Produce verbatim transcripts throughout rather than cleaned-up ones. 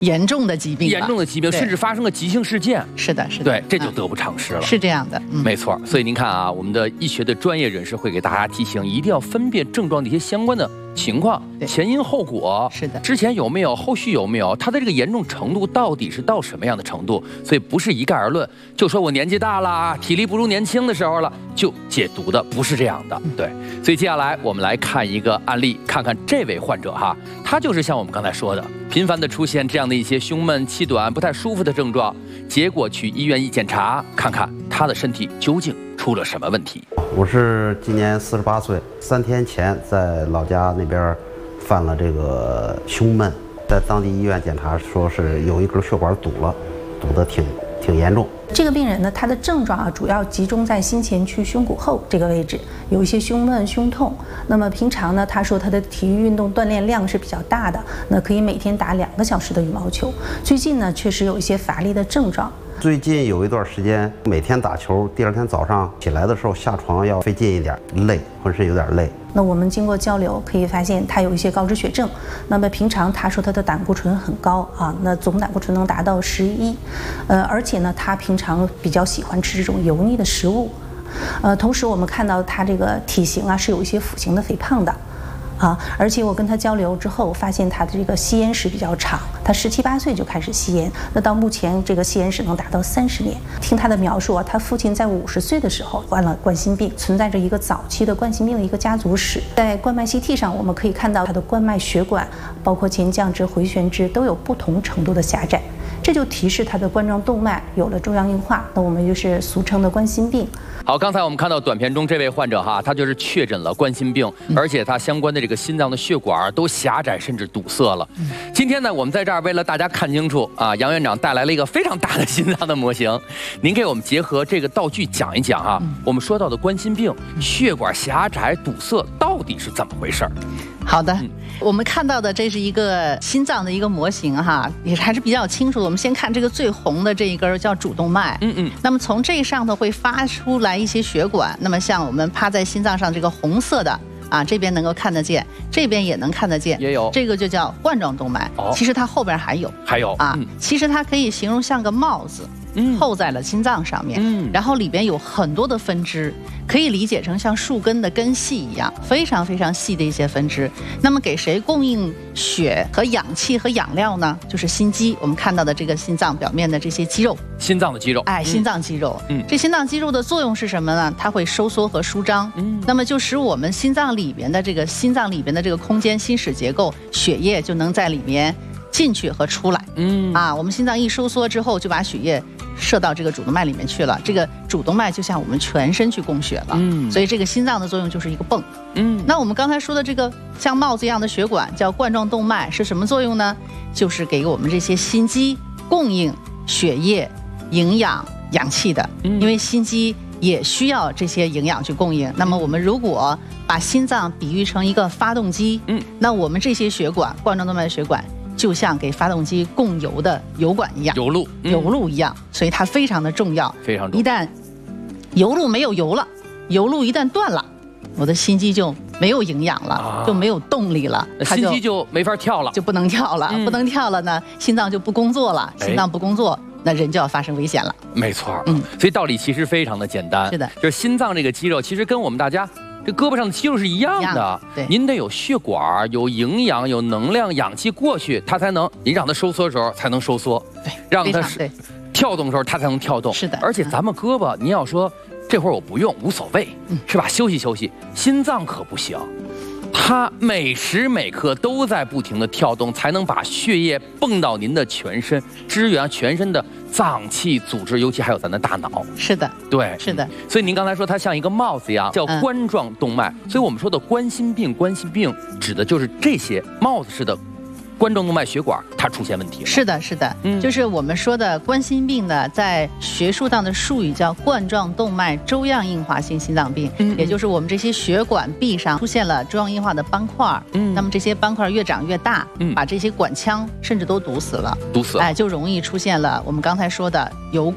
严重的疾病， 严重的疾病，甚至发生了急性事件。 是的，是的， 对，这就得不偿失了。 是这样的， 没错。所以您看啊，我们的医学的专业人士会给大家提醒，一定要分辨症状的一些相关的情况，前因后果。 是的， 之前有没有，后续有没有，它的这个严重程度到底是到什么样的程度？所以不是一概而论，就说我年纪大了，体力不如年轻的时候了，就解毒的，不是这样的。对，所以接下来我们来看一个案例，看看这位患者哈，他就是像我们刚才说的，频繁的出现这样的一些胸闷、气短、不太舒服的症状，结果去医院一检查，看看他的身体究竟出了什么问题。 我是今年四十八岁，三天前在老家那边犯了这个胸闷，在当地医院检查说是有一根血管堵了，堵得挺挺严重。 这个病人呢，他的症状啊，主要集中在心前区胸骨后这个位置，有一些胸闷、胸痛。那么平常呢，他说他的体育运动锻炼量是比较大的，那可以每天打两个小时的羽毛球。最近呢，确实有一些乏力的症状。 最近有一段时间，每天打球，第二天早上起来的时候下床要费劲一点，累，浑身有点累。 那我们经过交流可以发现，他有一些高脂血症。那么平常他说他的胆固醇很高啊，那总胆固醇能达到十一，呃，而且呢，他平常比较喜欢吃这种油腻的食物，呃，同时我们看到他这个体型啊是有一些腹型的肥胖的。啊，而且我跟他交流之后，发现他的这个吸烟史比较长，他十七八岁就开始吸烟，那到目前这个吸烟史能达到三十年。听他的描述啊，他父亲在五十岁的时候患了冠心病，存在着一个早期的冠心病的一个家族史。在冠脉 C T 上，我们可以看到他的冠脉血管，包括前降支、回旋支都有不同程度的狭窄，这就提示他的冠状动脉有了粥样硬化，那我们就是俗称的冠心病。 好，刚才我们看到短片中这位患者哈，他就是确诊了冠心病，而且他相关的这个心脏的血管都狭窄甚至堵塞了。今天呢，我们在这儿为了大家看清楚啊，杨院长带来了一个非常大的心脏的模型，您给我们结合这个道具讲一讲哈，我们说到的冠心病血管狭窄堵塞到底是怎么回事儿？ 好的，嗯、我们看到的这是一个心脏的一个模型哈，也还是比较清楚的。我们先看这个最红的这一根叫主动脉，嗯嗯，那么从这上头会发出来一些血管，那么像我们趴在心脏上这个红色的啊，这边能够看得见，这边也能看得见， 也有， 这个就叫冠状动脉。哦，其实它后边还有， 还有啊，嗯、其实它可以形容像个帽子。嗯，扣在了心脏上面，嗯，然后里边有很多的分支，可以理解成像树根的根系一样，非常非常细的一些分支。那么给谁供应血和氧气和养料呢？就是心肌，我们看到的这个心脏表面的这些肌肉， 心脏的肌肉， 哎，心脏肌肉，嗯，这心脏肌肉的作用是什么呢？它会收缩和舒张，嗯，那么就使我们心脏里边的这个心脏里边的这个空间心室结构，血液就能在里面进去和出来，嗯啊，我们心脏一收缩之后，就把血液射到这个主动脉里面去了。这个主动脉就像我们全身去供血了，嗯，所以这个心脏的作用就是一个泵，嗯。那我们刚才说的这个像帽子一样的血管叫冠状动脉，是什么作用呢？就是给我们这些心肌供应血液、营养、氧气的，因为心肌也需要这些营养去供应。那么我们如果把心脏比喻成一个发动机，嗯，那我们这些血管，冠状动脉血管，就像给发动机供油的油管一样， 油路、 嗯、油路一样，所以它非常的重要， 非常重要。 一旦油路没有油了，油路一旦断了，我的心肌就没有营养了，啊、就没有动力了， 它心肌就没法跳了， 就不能跳了，嗯、不能跳了呢，心脏就不工作了，心脏不工作。哎，那人就要发生危险了。 没错，嗯，所以道理其实非常的简单。 是的， 就是心脏这个肌肉，其实跟我们大家这胳膊上的肌肉是一样的。 对， 您得有血管、有营养、有能量、氧气过去，它才能，你让它收缩的时候才能收缩， 对， 让它跳动的时候它才能跳动。 是的， 而且咱们胳膊，您要说这会儿我不用无所谓，嗯、是吧？休息休息。心脏可不行。它每时每刻都在不停的跳动，才能把血液泵到您的全身，支援全身的脏器组织，尤其还有咱的大脑。 是的， 对， 是的。 所以您刚才说它像一个帽子一样，叫冠状动脉。嗯、所以我们说的冠心病，冠心病指的就是这些帽子式的冠状动脉血管它出现问题了。 是的，是的，嗯，就是我们说的冠心病呢，在学术上的术语叫冠状动脉粥样硬化性心脏病，嗯，也就是我们这些血管壁上出现了粥样硬化的斑块，嗯，那么这些斑块越长越大，嗯，把这些管腔甚至都堵死了， 堵死了， 哎，就容易出现了我们刚才说的油管、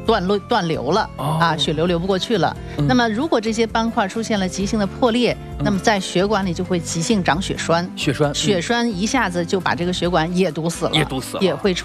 断流断流了、哦、啊，血流流不过去了。嗯、那么如果这些斑块出现了急性的破裂，嗯、那么在血管里就会急性长血栓， 血栓， 血栓一下子就把这个血管也堵死了， 也堵死了， 也会出